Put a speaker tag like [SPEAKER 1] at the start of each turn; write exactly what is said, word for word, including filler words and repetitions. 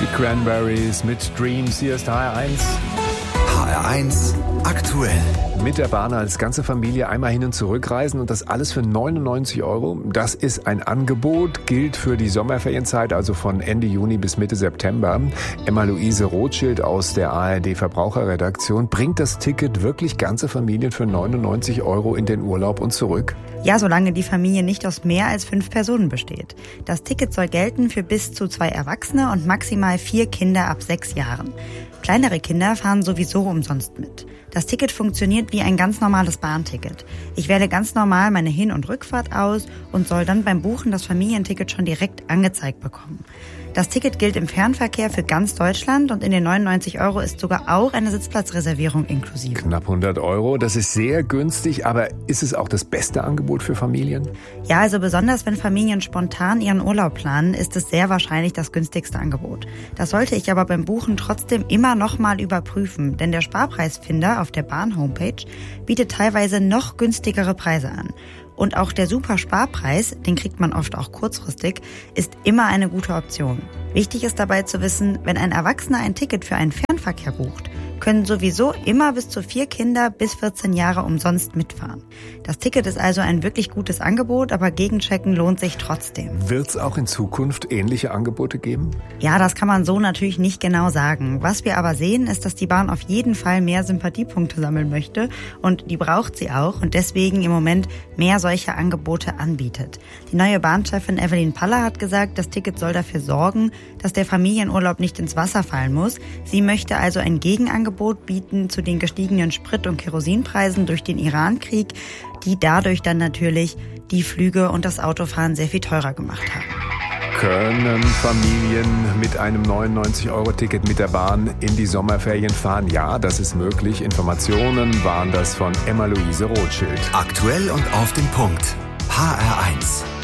[SPEAKER 1] Die Cranberries mit Dreams. Hier ist H R eins.
[SPEAKER 2] H R eins aktuell.
[SPEAKER 1] Mit der Bahn als ganze Familie einmal hin und zurück reisen und das alles für neunundneunzig Euro. Das ist ein Angebot, gilt für die Sommerferienzeit, also von Ende Juni bis Mitte September. Emma-Luise Rothschild aus der A R D Verbraucherredaktion. Bringt das Ticket wirklich ganze Familien für neunundneunzig Euro in den Urlaub und zurück?
[SPEAKER 3] Ja, solange die Familie nicht aus mehr als fünf Personen besteht. Das Ticket soll gelten für bis zu zwei Erwachsene und maximal vier Kinder ab sechs Jahren. Kleinere Kinder fahren sowieso umsonst mit. Das Ticket funktioniert wie ein ganz normales Bahnticket. Ich wähle ganz normal meine Hin- und Rückfahrt aus und soll dann beim Buchen das Familienticket schon direkt angezeigt bekommen. Das Ticket gilt im Fernverkehr für ganz Deutschland und in den neunundneunzig Euro ist sogar auch eine Sitzplatzreservierung inklusive.
[SPEAKER 1] Knapp hundert Euro, das ist sehr günstig, aber ist es auch das beste Angebot für Familien?
[SPEAKER 3] Ja, also besonders wenn Familien spontan ihren Urlaub planen, ist es sehr wahrscheinlich das günstigste Angebot. Das sollte ich aber beim Buchen trotzdem immer noch mal überprüfen, denn der Sparpreisfinder auf der Bahn-Homepage bietet teilweise noch günstigere Preise an. Und auch der Super-Sparpreis, den kriegt man oft auch kurzfristig, ist immer eine gute Option. Wichtig ist dabei zu wissen, wenn ein Erwachsener ein Ticket für einen Fernverkehr bucht, können sowieso immer bis zu vier Kinder bis vierzehn Jahre umsonst mitfahren. Das Ticket ist also ein wirklich gutes Angebot, aber Gegenchecken lohnt sich trotzdem.
[SPEAKER 1] Wird es auch in Zukunft ähnliche Angebote geben?
[SPEAKER 3] Ja, das kann man so natürlich nicht genau sagen. Was wir aber sehen, ist, dass die Bahn auf jeden Fall mehr Sympathiepunkte sammeln möchte und die braucht sie auch und deswegen im Moment mehr solche Angebote anbietet. Die neue Bahnchefin Evelyn Paller hat gesagt, das Ticket soll dafür sorgen, dass der Familienurlaub nicht ins Wasser fallen muss. Sie möchte also ein Gegenangebot bieten zu den gestiegenen Sprit- und Kerosinpreisen durch den Irankrieg, die dadurch dann natürlich die Flüge und das Autofahren sehr viel teurer gemacht haben.
[SPEAKER 1] Können Familien mit einem neunundneunzig Euro Ticket mit der Bahn in die Sommerferien fahren? Ja, das ist möglich. Informationen waren das von Emma-Luise Rothschild.
[SPEAKER 2] Aktuell und auf den Punkt. H R eins.